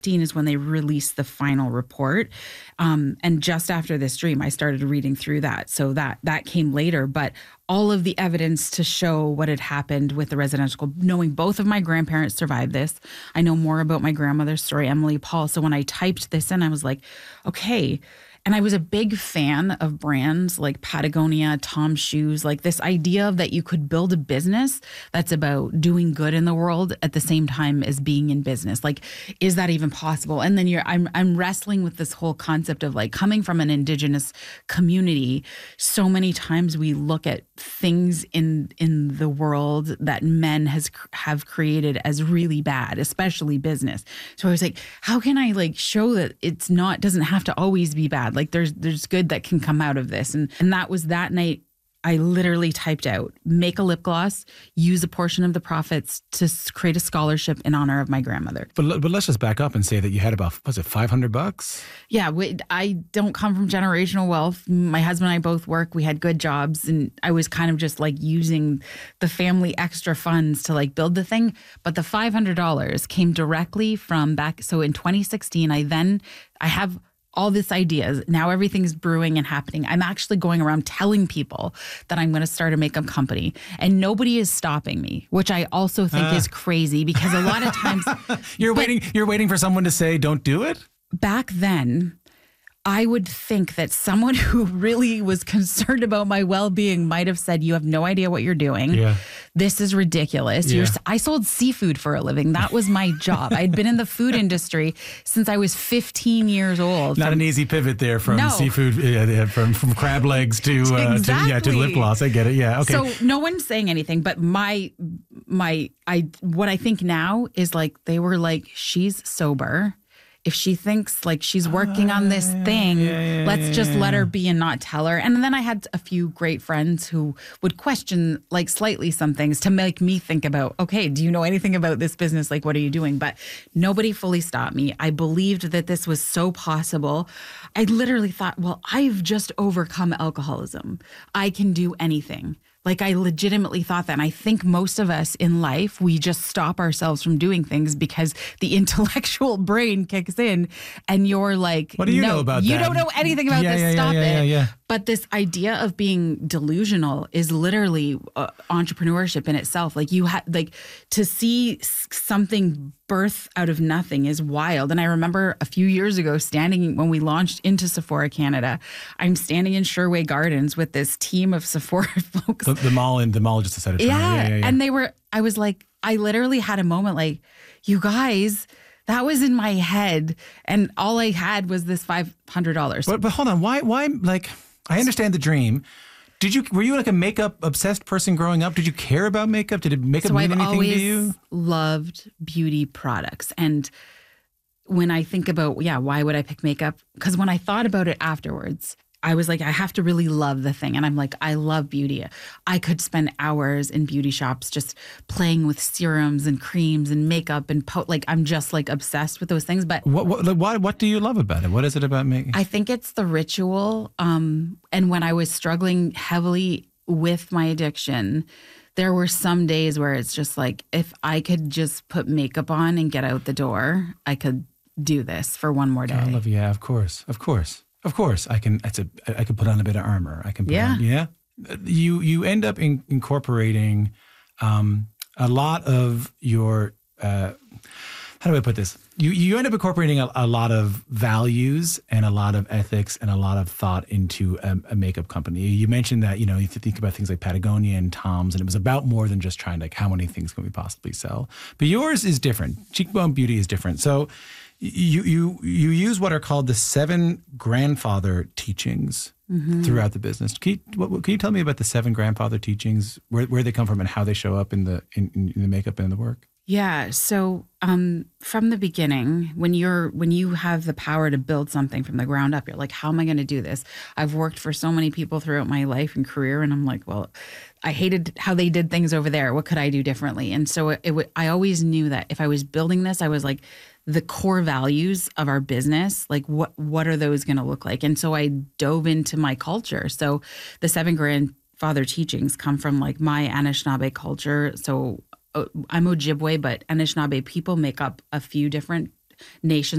is when they released the final report. And just after this dream, I started reading through that. So that came later. But all of the evidence to show what had happened with the residential, knowing both of my grandparents survived this. I know more about my grandmother's story, Emily Paul. So when I typed this in, I was like, okay. And I was a big fan of brands like Patagonia, Tom's Shoes, like this idea of that you could build a business that's about doing good in the world at the same time as being in business. Like, is that even possible? And then I'm wrestling with this whole concept of like coming from an Indigenous community. So many times we look at things in the world that men have created as really bad, especially business. So I was like, how can I like show that doesn't have to always be bad? Like there's good that can come out of this. And that was that night. I literally typed out, make a lip gloss, use a portion of the profits to create a scholarship in honor of my grandmother. But let's just back up and say that you had about, was it $500? Yeah, I don't come from generational wealth. My husband and I both work. We had good jobs. And I was kind of just like using the family extra funds to like build the thing. But the $500 came directly from back. So in 2016, I have all this ideas. Now everything's brewing and happening. I'm actually going around telling people that I'm going to start a makeup company and nobody is stopping me, which I also think is crazy because a lot of times you're waiting for someone to say, don't do it. Back then, I would think that someone who really was concerned about my well-being might have said, you have no idea what you're doing. Yeah. This is ridiculous. Yeah. I sold seafood for a living. That was my job. I'd been in the food industry since I was 15 years old. Not an easy pivot there from seafood, from crab legs to lip gloss. I get it. Yeah. Okay. So no one's saying anything, but what I think now is like, they were like, she's sober. If she thinks like she's working on this thing, let's just let her be and not tell her. And then I had a few great friends who would question like slightly some things to make me think about, okay, do you know anything about this business? Like, what are you doing? But nobody fully stopped me. I believed that this was so possible. I literally thought, well, I've just overcome alcoholism. I can do anything. Like, I legitimately thought that. And I think most of us in life, we just stop ourselves from doing things because the intellectual brain kicks in and you're like, what do you know about that? You don't know anything about this. Stop it. Yeah. But this idea of being delusional is literally entrepreneurship in itself. Like to see something birth out of nothing is wild. And I remember a few years ago standing when we launched into Sephora Canada, I'm standing in Sherway Gardens with this team of Sephora folks. The mall just decided to try. Yeah. And I was like, I literally had a moment like, you guys, that was in my head. And all I had was this $500. But hold on. Why like, I understand the dream. Were you like a makeup obsessed person growing up? Did you care about makeup? Did makeup mean anything to you? I've always loved beauty products. And when I think about, why would I pick makeup? Because when I thought about it afterwards, I was like, I have to really love the thing. And I'm like, I love beauty. I could spend hours in beauty shops just playing with serums and creams and makeup and I'm just like obsessed with those things. But what do you love about it? What is it about makeup? I think it's the ritual. And when I was struggling heavily with my addiction, there were some days where it's just like, if I could just put makeup on and get out the door, I could do this for one more day. I love you. Yeah, of course. Of course, I can. I can put on a bit of armor. I can. Put on, You end up incorporating a lot of your. How do I put this? You end up incorporating a lot of values and a lot of ethics and a lot of thought into a makeup company. You mentioned that you think about things like Patagonia and Tom's, and it was about more than just trying like how many things can we possibly sell. But yours is different. Cheekbone Beauty is different. So. You use what are called the 7 grandfather teachings throughout the business. Can you tell me about the 7 grandfather teachings, where they come from and how they show up in the makeup and in the work? Yeah. So from the beginning, when you have the power to build something from the ground up, you're like, how am I going to do this? I've worked for so many people throughout my life and career, and I'm like, well, I hated how they did things over there. What could I do differently? And so I always knew that if I was building this, I was like, the core values of our business, like what are those going to look like? And so I dove into my culture. So the 7 grandfather teachings come from like my Anishinaabe culture. So I'm Ojibwe, but Anishinaabe people make up a few different nations.